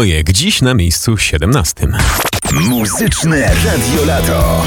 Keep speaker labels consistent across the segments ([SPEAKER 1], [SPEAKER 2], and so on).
[SPEAKER 1] Ojek, dziś na miejscu 17.
[SPEAKER 2] Muzyczne Radio Lato.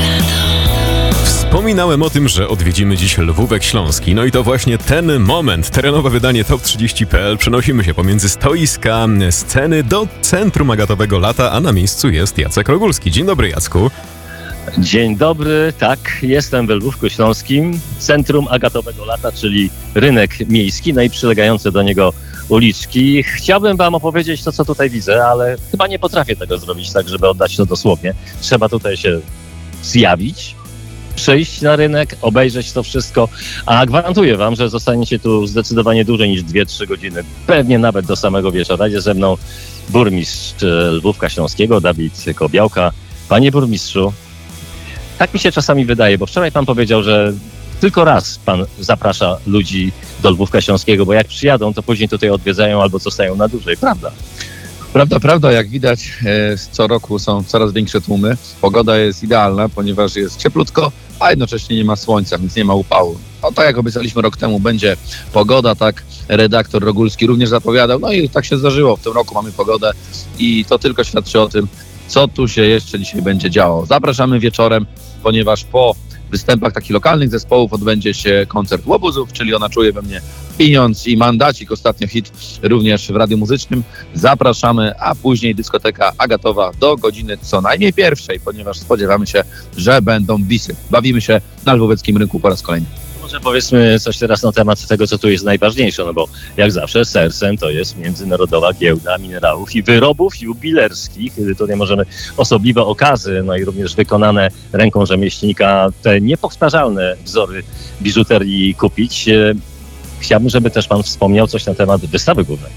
[SPEAKER 1] Wspominałem o tym, że odwiedzimy dziś Lwówek Śląski. No i to właśnie ten moment. Terenowe wydanie Top 30.pl. Przenosimy się pomiędzy stoiska sceny do centrum agatowego lata, a na miejscu jest Jacek Rogulski. Dzień dobry, Jacku.
[SPEAKER 3] Dzień dobry, tak, jestem w Lwówku Śląskim, centrum agatowego lata, czyli rynek miejski, no i przylegające do niego uliczki. Chciałbym wam opowiedzieć to, co tutaj widzę, ale chyba nie potrafię tego zrobić tak, żeby oddać to dosłownie. Trzeba tutaj się zjawić, przyjść na rynek, obejrzeć to wszystko, a gwarantuję wam, że zostaniecie tu zdecydowanie dłużej niż 2-3 godziny, pewnie nawet do samego wieczora. Jest ze mną burmistrz Lwówka Śląskiego, Dawid Kobiałka. Panie burmistrzu, tak mi się czasami wydaje, bo wczoraj pan powiedział, że tylko raz pan zaprasza ludzi do Lwówka Śląskiego, bo jak przyjadą, to później tutaj odwiedzają albo zostają na dłużej, prawda?
[SPEAKER 4] Prawda. Jak widać, co roku są coraz większe tłumy. Pogoda jest idealna, ponieważ jest cieplutko, a jednocześnie nie ma słońca, więc nie ma upału. No tak jak obiecaliśmy rok temu, będzie pogoda, tak redaktor Rogulski również zapowiadał. No i tak się zdarzyło, w tym roku mamy pogodę i to tylko świadczy o tym, co tu się jeszcze dzisiaj będzie działo. Zapraszamy wieczorem, ponieważ po występach takich lokalnych zespołów odbędzie się koncert Łobuzów, czyli Ona czuje we mnie pieniądz i mandacik, ostatnio hit również w Radiu Muzycznym. Zapraszamy, a później dyskoteka agatowa do godziny co najmniej pierwszej, ponieważ spodziewamy się, że będą bisy. Bawimy się na lwóweckim rynku po raz kolejny.
[SPEAKER 3] Może powiedzmy coś teraz na temat tego, co tu jest najważniejsze, no bo jak zawsze sercem to jest Międzynarodowa Giełda Minerałów i Wyrobów Jubilerskich. Tutaj możemy osobliwe okazy, no i również wykonane ręką rzemieślnika, te niepowtarzalne wzory biżuterii kupić. Chciałbym, żeby też pan wspomniał coś na temat wystawy głównej.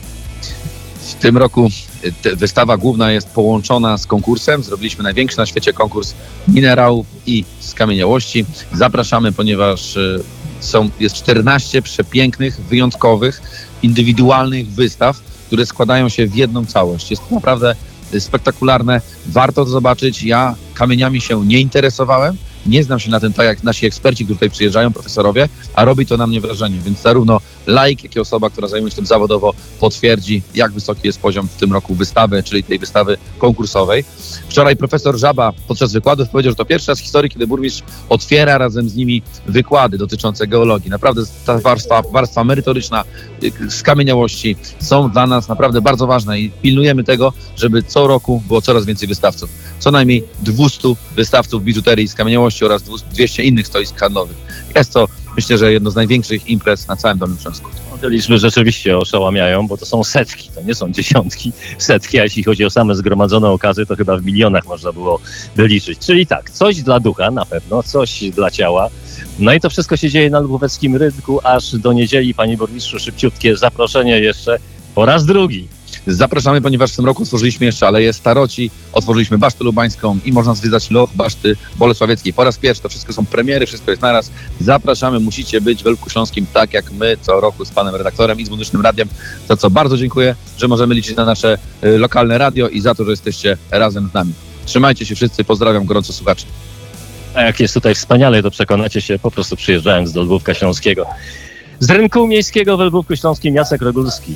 [SPEAKER 4] W tym roku wystawa główna jest połączona z konkursem. Zrobiliśmy największy na świecie konkurs minerałów i skamieniałości. Zapraszamy, ponieważ jest 14 przepięknych, wyjątkowych, indywidualnych wystaw, które składają się w jedną całość. Jest to naprawdę spektakularne. Warto to zobaczyć. Ja kamieniami się nie interesowałem. Nie znam się na tym tak jak nasi eksperci, którzy tutaj przyjeżdżają, profesorowie, a robi to na mnie wrażenie. Więc zarówno laik, jak i osoba, która zajmuje się tym zawodowo, potwierdzi, jak wysoki jest poziom w tym roku wystawy, czyli tej wystawy konkursowej. Wczoraj profesor Żaba podczas wykładów powiedział, że to pierwszy raz w historii, kiedy burmistrz otwiera razem z nimi wykłady dotyczące geologii. Naprawdę ta warstwa merytoryczna, skamieniałości są dla nas naprawdę bardzo ważne i pilnujemy tego, żeby co roku było coraz więcej wystawców. Co najmniej 200 wystawców biżuterii i skamieniałości oraz 200 innych stoisk handlowych. Jest to, myślę, że jedno z największych imprez na całym Dolnym Śląsku.
[SPEAKER 3] Te liczby rzeczywiście oszałamiają, bo to są setki, to nie są dziesiątki, setki, a jeśli chodzi o same zgromadzone okazy, to chyba w milionach można było wyliczyć. Czyli tak, coś dla ducha na pewno, coś dla ciała. No i to wszystko się dzieje na lwóweckim rynku, aż do niedzieli. Panie burmistrzu, szybciutkie zaproszenie jeszcze po raz drugi.
[SPEAKER 4] Zapraszamy, ponieważ w tym roku otworzyliśmy jeszcze Aleję Staroci, otworzyliśmy Basztę Lubańską i można zwiedzać loch Baszty Bolesławieckiej. Po raz pierwszy, to wszystko są premiery, wszystko jest naraz. Zapraszamy, musicie być w Lwówku Śląskim, tak jak my co roku z panem redaktorem i z Muzycznym Radiem, za co bardzo dziękuję, że możemy liczyć na nasze lokalne radio i za to, że jesteście razem z nami. Trzymajcie się wszyscy, pozdrawiam gorąco słuchaczy.
[SPEAKER 3] A jak jest tutaj wspaniale, to przekonacie się po prostu przyjeżdżając do Lwówka Śląskiego. Z rynku miejskiego w Lwówku Śląskim Jacek Rogulski.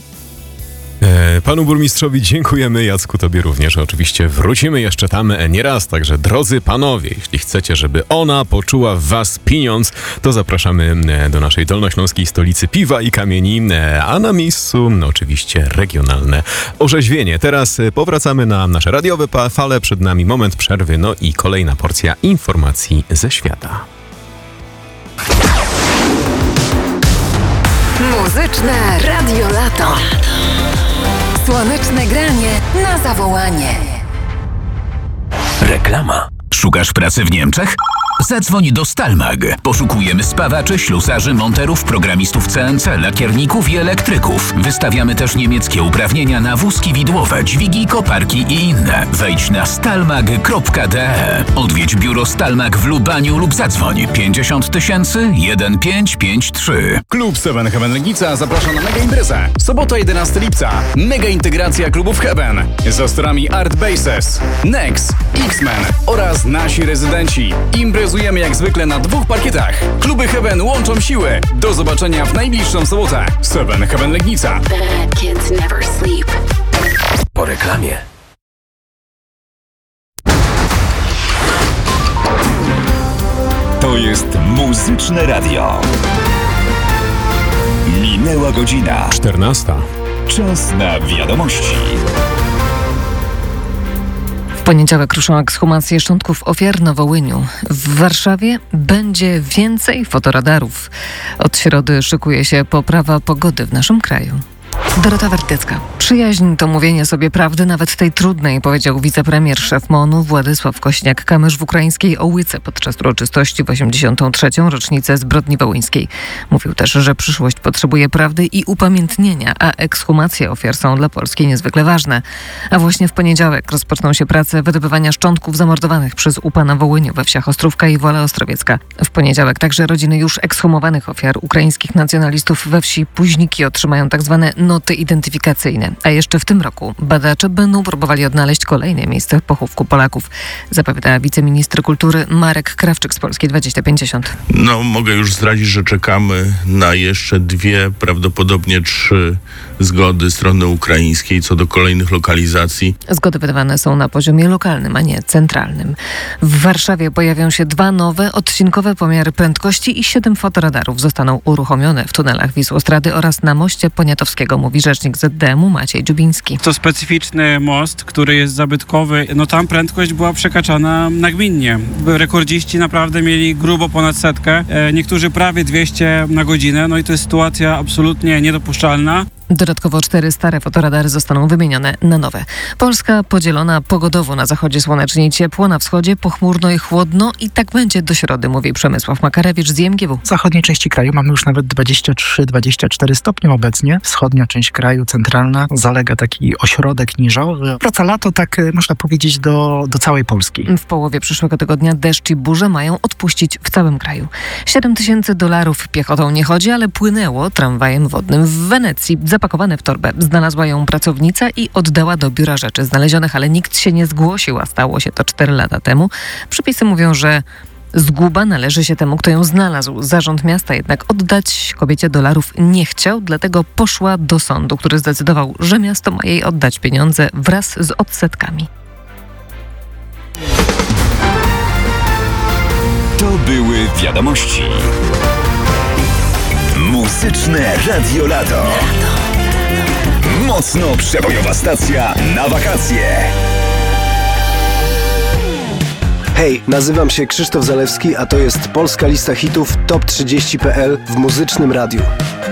[SPEAKER 1] Panu burmistrzowi dziękujemy, Jacku, tobie również. Oczywiście wrócimy jeszcze tam nieraz, także drodzy panowie, jeśli chcecie, żeby ona poczuła w was pieniądz, to zapraszamy do naszej dolnośląskiej stolicy piwa i kamieni, a na miejscu oczywiście regionalne orzeźwienie. Teraz powracamy na nasze radiowe fale, przed nami moment przerwy, no i kolejna porcja informacji ze świata.
[SPEAKER 5] Muzyczne Radio Lato. Słoneczne granie na zawołanie.
[SPEAKER 2] Reklama. Szukasz pracy w Niemczech? Zadzwoń do Stalmag. Poszukujemy spawaczy, ślusarzy, monterów, programistów CNC, lakierników i elektryków. Wystawiamy też niemieckie uprawnienia na wózki widłowe, dźwigi, koparki i inne. Wejdź na stalmag.de. Odwiedź biuro Stalmag w Lubaniu lub zadzwoń 50 000 1553.
[SPEAKER 6] Klub Seven Heaven Legnica zaprasza na mega imprezę. Sobota 11 lipca. Mega integracja klubów Heaven. Z osterami Art Bases, Nex, X-Men oraz nasi rezydenci. Imprezujemy jak zwykle na 2 parkietach. Kluby Heaven łączą siły. Do zobaczenia w najbliższą sobotę. Seven Heaven Legnica.
[SPEAKER 2] Po reklamie.
[SPEAKER 7] Muzyczne Radio. Minęła godzina.
[SPEAKER 1] 14.
[SPEAKER 7] Czas na wiadomości.
[SPEAKER 5] W poniedziałek ruszą ekshumacje szczątków ofiar na Wołyniu. W Warszawie będzie więcej fotoradarów. Od środy szykuje się poprawa pogody w naszym kraju. Dorota Wertycka. Przyjaźń to mówienie sobie prawdy, nawet tej trudnej, powiedział wicepremier, szef MON-u Władysław Kośniak-Kamysz w ukraińskiej Ołyce podczas uroczystości w 83. rocznicę zbrodni wołyńskiej. Mówił też, że przyszłość potrzebuje prawdy i upamiętnienia, a ekshumacje ofiar są dla Polski niezwykle ważne. A właśnie w poniedziałek rozpoczną się prace wydobywania szczątków zamordowanych przez UPA na Wołyniu we wsiach Ostrówka i Wola Ostrowiecka. W poniedziałek także rodziny już ekshumowanych ofiar ukraińskich nacjonalistów we wsi Późniki otrzymają tzw. noty identyfikacyjne. A jeszcze w tym roku badacze będą próbowali odnaleźć kolejne miejsce pochówku Polaków, zapowiada wiceminister kultury Marek Krawczyk z Polski 2050.
[SPEAKER 8] Mogę już zdradzić, że czekamy na jeszcze 2, prawdopodobnie 3 zgody strony ukraińskiej co do kolejnych lokalizacji.
[SPEAKER 5] Zgody wydawane są na poziomie lokalnym, a nie centralnym. W Warszawie pojawią się 2 nowe, odcinkowe pomiary prędkości i 7 fotoradarów zostaną uruchomione w tunelach Wisłostrady oraz na moście Poniatowskiego, mówi rzecznik ZDM-u Maciej Dziubiński.
[SPEAKER 9] To specyficzny most, który jest zabytkowy. Tam prędkość była przekraczana nagminnie. Rekordziści naprawdę mieli grubo ponad 100, niektórzy prawie 200 na godzinę. I to jest sytuacja absolutnie niedopuszczalna.
[SPEAKER 5] Dodatkowo 4 stare fotoradary zostaną wymienione na nowe. Polska podzielona pogodowo, na zachodzie słonecznie i ciepło, na wschodzie pochmurno i chłodno i tak będzie do środy, mówi Przemysław Makarewicz z IMGW.
[SPEAKER 10] W zachodniej części kraju mamy już nawet 23-24 stopnie obecnie. Wschodnia część kraju, centralna, zalega taki ośrodek niżowy. Wraca lato, tak można powiedzieć, do całej Polski.
[SPEAKER 5] W połowie przyszłego tygodnia deszcz i burze mają odpuścić w całym kraju. $7,000 piechotą nie chodzi, ale płynęło tramwajem wodnym w Wenecji. Zapakowane w torbę. Znalazła ją pracownica i oddała do biura rzeczy znalezionych, ale nikt się nie zgłosił, a stało się to 4 lata temu. Przepisy mówią, że zguba należy się temu, kto ją znalazł. Zarząd miasta jednak oddać kobiecie dolarów nie chciał, dlatego poszła do sądu, który zdecydował, że miasto ma jej oddać pieniądze wraz z odsetkami.
[SPEAKER 7] To były wiadomości. Muzyczne Radio Lato. Mocno przebojowa stacja na wakacje.
[SPEAKER 11] Hej, nazywam się Krzysztof Zalewski, a to jest Polska Lista Hitów Top 30.pl w Muzycznym Radiu.